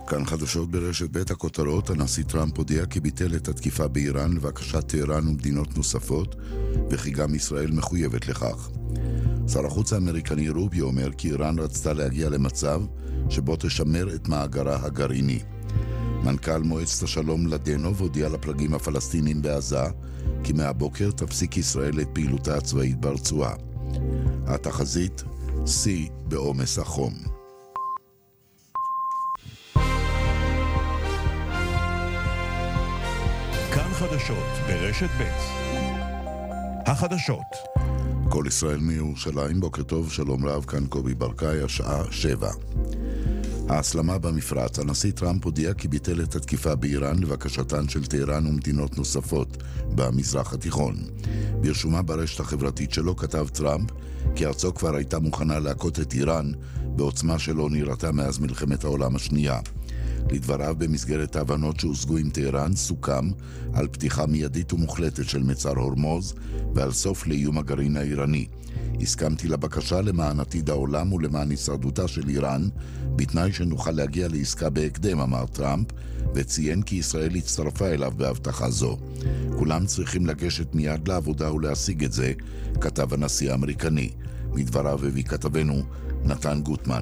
כאן חדשות ברשת בית הכותרות. הנשיא טראמפ הודיע כי ביטל את התקיפה באיראן לבקשת טהרן ומדינות נוספות, וכי גם ישראל מחויבת לכך. שר החוץ האמריקני רוביו אומר כי איראן רצתה להגיע למצב שבו תשמר את מאגרה הגרעיני. מנכ"ל מועצת השלום לדנוב הודיע לפלגים הפלסטינים בעזה כי מהבוקר תפסיק ישראל את פעילותה הצבאית ברצועה. התחזית, שיא בעומס החום. כאן חדשות ברשת ב'. החדשות. כל ישראל מירושלים, בוקר טוב, שלום רב, כאן קובי ברקאי, השעה 7. ההסלמה במפרץ. הנשיא טראמפ הודיע כי ביטל את התקיפה באיראן לבקשתן של טהרן ומדינות נוספות במזרח התיכון. ברשומה ברשת החברתית שלו כתב טראמפ כי ארצו כבר הייתה מוכנה להכות את איראן בעוצמה שלא נראתה מאז מלחמת העולם השנייה. לדבריו, במסגרת ההבנות שהושגו עם טהרן, סוכם על פתיחה מיידית ומוחלטת של מצר הורמוז ועל סוף לאיום הגרעין האיראני. הסכמתי לבקשה למען עתיד העולם ולמען הישרדותה של איראן, בתנאי שנוכל להגיע לעסקה בהקדם, אמר טראמפ, וציין כי ישראל הצטרפה אליו בהבטחה זו. כולם צריכים לגשת מיד לעבודה ולהשיג את זה, כתב הנשיא האמריקני. מדבריו הביא כתבנו נתן גוטמן.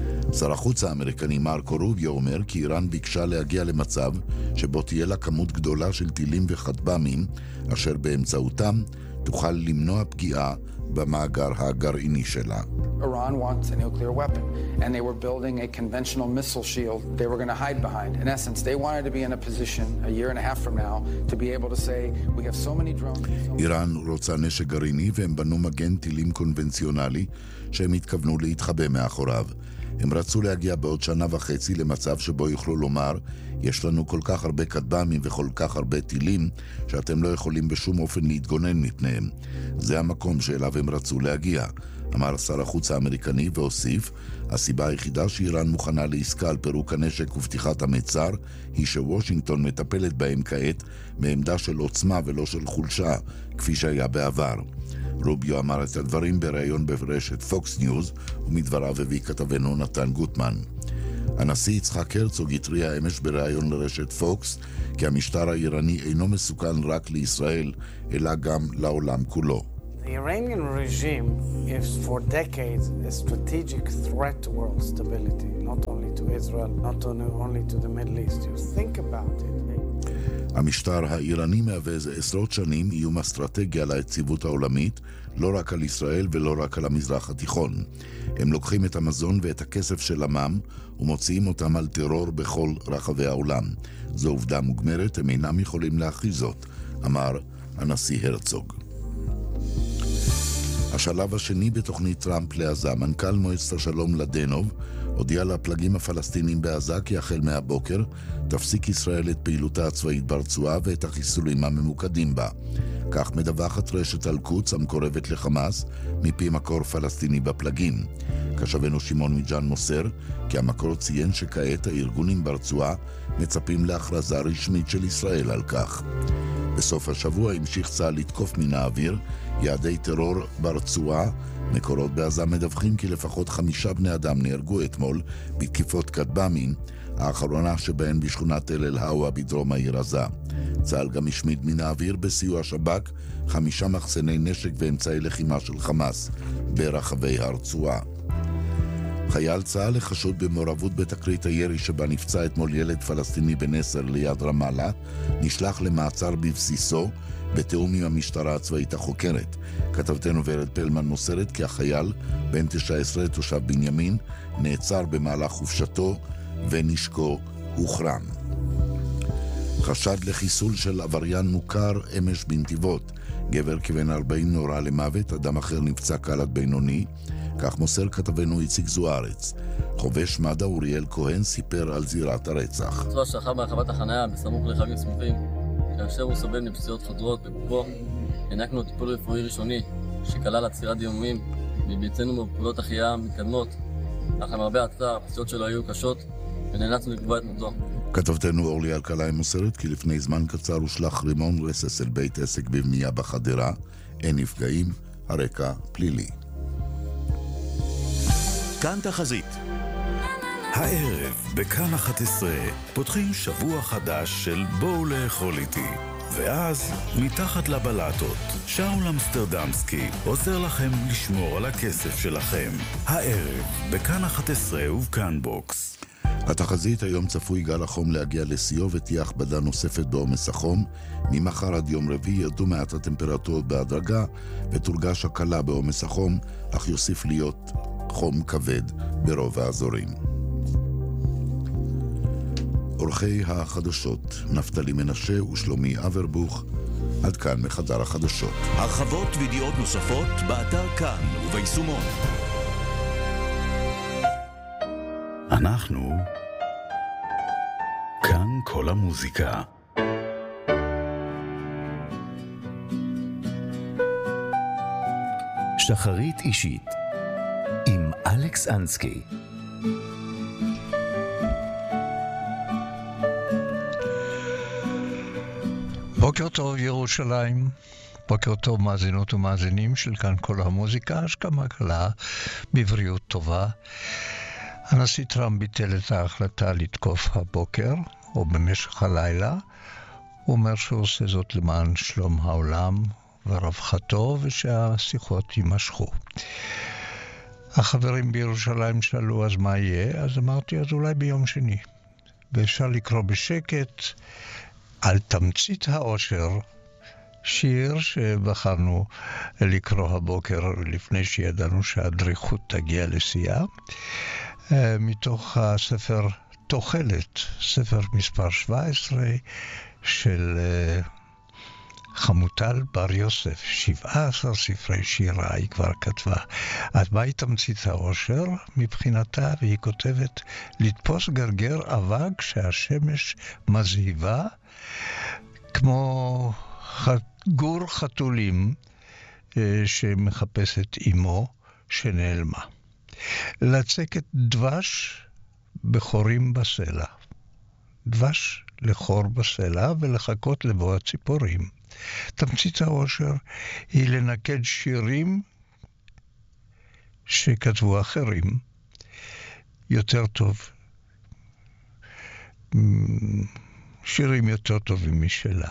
שר החוץ האמריקני מרקו רוביו אומר כי איראן ביקשה להגיע למצב שבו תהיה לה כמות גדולה של טילים וכטב"מים, אשר באמצעותם תוכל למנוע פגיעה במאגר הגרעיני שלה. Iran wants a nuclear weapon, and they were building a conventional missile shield they were going to hide behind. In essence, they wanted to be in a position a year and a half from now to be able to say, we have so many drones. איראן רוצה נשק גרעיני והם בנו מגן טילים קונבנציונלי שהם התכוונו להתחבא מאחוריו. הם רצו להגיע בעוד שנה וחצי למצב שבו יוכלו לומר, יש לנו כל כך הרבה כטב"מים וכל כך הרבה טילים שאתם לא יכולים בשום אופן להתגונן מפניהם. זה המקום שאליו הם רצו להגיע, אמר שר החוץ האמריקני, והוסיף, הסיבה היחידה שאיראן מוכנה לעסקה על פירוק הנשק ופתיחת המצר היא שוושינגטון מטפלת בהם כעת מעמדה של עוצמה ולא של חולשה, כפי שהיה בעבר. רוביו אמר את הדברים בראיון ברשת פוקס ניוז, ומדבריו הביא כתבנו נתן גוטמן. הנשיא יצחק הרצוג התריע אמש בראיון לרשת פוקס כי המשטר האיראני אינו מסוכן רק לישראל, אלא גם לעולם כולו. The Iranian regime is for decades a strategic threat to world stability, not only to Israel, not only to the Middle East. You think about it. המשטר האיראני מהווה זה עשרות שנים איום אסטרטגי על היציבות העולמית, לא רק על ישראל ולא רק על המזרח התיכון. הם לוקחים את המזון ואת הכסף של עמם ומוציאים אותם על טרור בכל רחבי העולם. זו עובדה מוגמרת, הם אינם יכולים להכחיש זאת, אמר הנשיא הרצוג. השלב השני בתוכנית טראמפ לעזה. מנכ"ל מועצת השלום לדנוב הודיע לפלגים הפלסטינים בעזה כי החל מהבוקר תפסיק ישראל את פעילותה הצבאית ברצועה ואת החיסולים הממוקדים בה. כך מדווחת רשת אל-קודס המקורבת לחמאס מפי מקור פלסטיני בפלגים. כשבנו שמעון מג'אן מוסר כי המקור ציין שכעת הארגונים ברצועה מצפים להכרזה רשמית של ישראל על כך. בסוף השבוע המשיך צה"ל לתקוף מן האוויר יעדי טרור ברצועה. מקורות בעזה מדווחים כי לפחות 5 בני אדם נהרגו אתמול בתקיפות כטב"מים, האחרונה שבהן בשכונת אל הווה בדרום העיר עזה. צה"ל גם השמיד מן האוויר בסיוע שב"כ 5 מחסני נשק ואמצעי לחימה של חמאס ברחבי הרצועה. חייל צה"ל החשוד במעורבות בתקרית הירי שבה נפצע אתמול ילד פלסטיני בנסר ליד רמאללה נשלח למעצר בבסיסו בתיאום עם המשטרה הצבאית החוקרת. כתבתנו ורד פלמן מוסרת כי החייל בן 19 תושב בנימין נעצר במהלך חופשתו ונשקו הוחרם. חשד לחיסול של עבריין מוכר אמש בנתיבות. גבר כבן 40 נורה למוות, אדם אחר נפצע קל עד בינוני. כך מוסר כתבנו איציק זוארץ. חובש מד"א אוריאל כהן סיפר על זירת הרצח. פצוע שכב ברחבת החניה בסמוך לרכבים סמוכים, כאשר הוא סובל מפציעות חודרות בגופו. הענקנו טיפול רפואי ראשוני שכלל עצירת דימומים וביצענו בפעולות החייאה מתקדמות, אך למרבה הצער הפציעות שלו היו קשות ונאלצנו לקבוע את מותו. כתבתנו אורלי אלקלעי מוסרת כי לפני זמן קצר הושלך רימון רסס אל בית עסק בבנייה בחדרה. אין נפגעים, הרקע פלילי. כאן תחזית. הערב בכאן 11 פותחים שבוע חדש של בואו לאכול איתי. ואז מתחת לבלטות שאול אמסטרדמסקי עוזר לכם לשמור על הכסף שלכם. הערב בכאן 11 ובכאן בוקס. התחזית היום צפוי גל החום להגיע לשיאו ותהיה הכבדה נוספת בעומס החום. ממחר עד יום רביעי ירדו מעט הטמפרטורות בהדרגה ותורגש הקלה בעומס החום, אך יוסיף להיות חום כבד ברוב האזורים. אורחי החדשות נפתלי מנשה ושלומי אברבוך. עד כאן מחדר החדשות. הרחבות וידיעות נוספות באתר כאן וביישומון. אנחנו כאן כל המוזיקה. שחרית אישית עם אלכס אנסקי. בוקר טוב ירושלים, בוקר טוב מאזינות ומאזינים של כאן כל המוזיקה, השכמה קלה בבריאות טובה. הנשיא טראמפ ביטל את ההחלטה לתקוף הבוקר או במשך הלילה. הוא אומר שהוא עושה זאת למען שלום העולם ורווחתו ושהשיחות יימשכו. החברים בירושלים שאלו אז מה יהיה, אז אמרתי אז אולי ביום שני. ואפשר לקרוא בשקט על תמצית האושר, שיר שבחרנו לקרוא הבוקר לפני שידענו שהדריכות תגיע לשיאה, מתוך הספר תוחלת, ספר מספר 17 של חמוטל בר יוסף, 17 ספרי שירה היא כבר כתבה. אז מהי תמצית האושר מבחינתה? והיא כותבת, לתפוס גרגר אבק שהשמש מזהיבה, כמו גור חתולים שמחפש את אמו שנעלמה. לצקת דבש בחורים בסלע. דבש לחור בסלע ולחכות לבוא הציפורים. תמצית האושר היא לנקד שירים שכתבו אחרים יותר טוב. שירים יותר טובים משלה.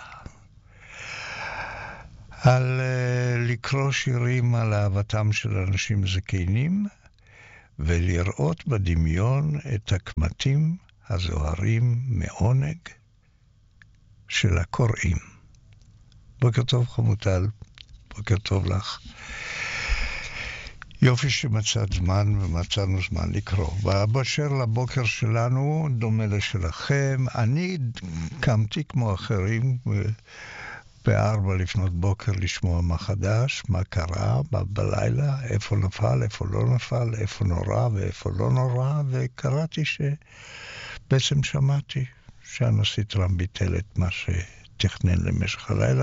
על לקרוא שירים על אהבתם של אנשים זקנים ולראות בדמיון את הקמטים הזוהרים מעונג של הקוראים. בוקר טוב חמוטל, בוקר טוב לך. יופי שמצאת זמן ומצאנו זמן לקרוא. ובאשר לבוקר שלנו דומה לשלכם. אני קמתי כמו אחרים ב4 לפנות בוקר לשמוע מה חדש, מה קרה בלילה, איפה נפל, איפה לא נפל, איפה נורא ואיפה לא נורא, וקראתי שבעצם שמעתי שהנשיא ביטל את מה שתכנן למשך הלילה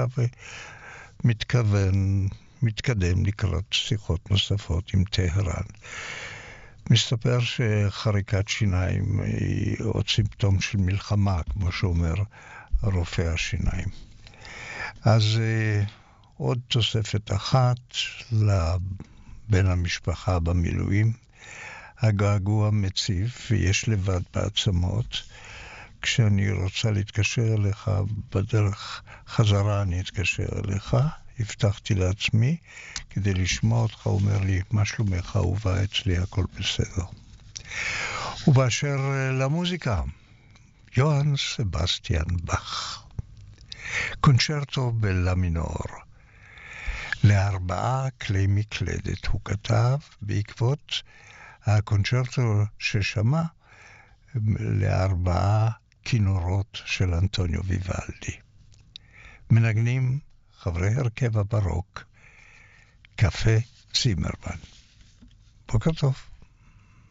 מתקדם לקראת שיחות נוספות עם טהרן. מסתבר שחריקת שיניים היא עוד סימפטום של מלחמה, כמו שאומר רופא השיניים. אז עוד תוספת אחת לבן המשפחה במילואים. הגעגוע מציף ויש לבד בעצמות. כשאני רוצה להתקשר אליך בדרך חזרה אני אתקשר אליך. הבטחתי לעצמי כדי לשמוע אותך, אומר לי, מה שלומך אהובה, אצלי הכל בסדר. ובאשר למוזיקה, יוהאן סבסטיאן באך, קונצ'רטו בלה מינור, ל4 כלי מקלדת. הוא כתב בעקבות הקונצ'רטו ששמע ל4 כינורות של אנטוניו ויוולדי. מנגנים חברי הרכב הברוק, קפה צימרמן. בוקר טוב.